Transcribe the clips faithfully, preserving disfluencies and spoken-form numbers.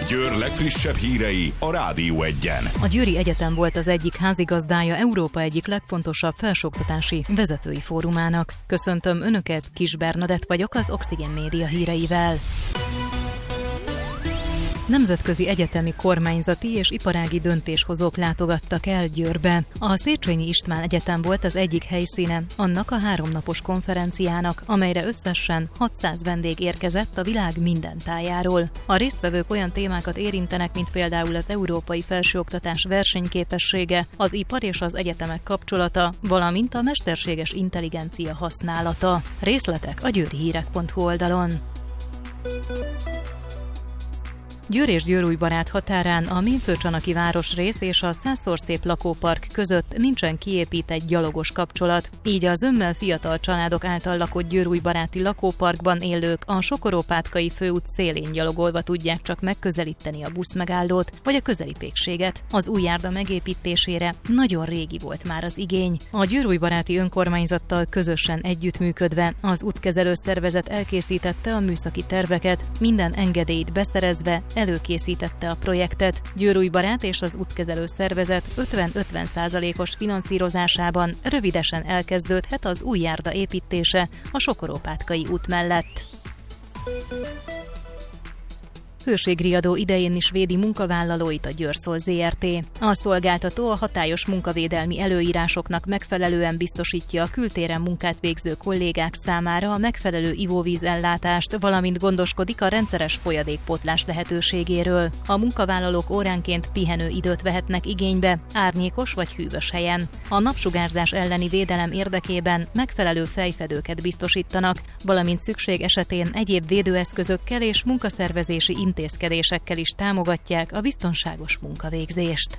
Győr legfrissebb hírei a Rádió Egyen. A Győri Egyetem volt az egyik házigazdája Európa egyik legfontosabb felsőoktatási vezetői fórumának. Köszöntöm Önöket, Kis Bernadett vagyok az Oxigén Média híreivel. Nemzetközi egyetemi, kormányzati és iparági döntéshozók látogattak el Győrbe. A Széchenyi István Egyetem volt az egyik helyszíne annak a háromnapos konferenciának, amelyre összesen hatszáz vendég érkezett a világ minden tájáról. A résztvevők olyan témákat érintenek, mint például az európai felsőoktatás versenyképessége, az ipar és az egyetemek kapcsolata, valamint a mesterséges intelligencia használata. Részletek a győrihírek pont hu oldalon. Győr és Győrújbarát határán a Mémfőcsanaki városrész és a Százszor Szép lakópark között nincsen kiépített gyalogos kapcsolat, így a zömmel fiatal családok által lakott győrújbaráti lakóparkban élők a Sokorópátkai főút szélén gyalogolva tudják csak megközelíteni a buszmegállót vagy a közeli pékséget. Az új járda megépítésére nagyon régi volt már az igény. A győrújbaráti önkormányzattal közösen együttműködve az útkezelő szervezet elkészítette a műszaki terveket, minden engedélyt beszerezve előkészítette a projektet. Győrújbarát és az útkezelő szervezet ötven-ötven százalékos finanszírozásában rövidesen elkezdődhet az új járda építése a Sokorópátkai út mellett. Hőségriadó idején is védi munkavállalóit a Győrszol zé er té. A szolgáltató a hatályos munkavédelmi előírásoknak megfelelően biztosítja a kültéren munkát végző kollégák számára a megfelelő ivóvízellátást, valamint gondoskodik a rendszeres folyadékpótlás lehetőségéről. A munkavállalók óránként pihenő időt vehetnek igénybe, árnyékos vagy hűvös helyen. A napsugárzás elleni védelem érdekében megfelelő fejfedőket biztosítanak, valamint szükség esetén egyéb védőeszközökkel és munkaszervezési intézkedésekkel is támogatják a biztonságos munkavégzést.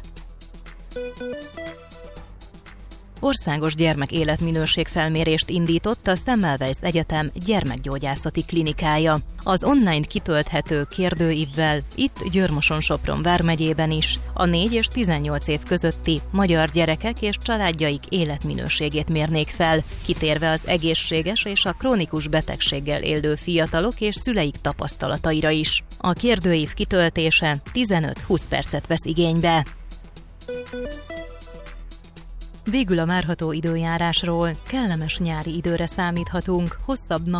Országos gyermek életminőségfelmérést indított a Semmelweis Egyetem gyermekgyógyászati klinikája. Az online kitölthető kérdőívvel itt Győr-Moson-Sopron vármegyében is a négy és tizennyolc év közötti magyar gyerekek és családjaik életminőségét mérnék fel, kitérve az egészséges és a krónikus betegséggel élő fiatalok és szüleik tapasztalataira is. A kérdőív kitöltése tizenöt-húsz percet vesz igénybe. Végül a várható időjárásról. Kellemes nyári időre számíthatunk, hosszabb nap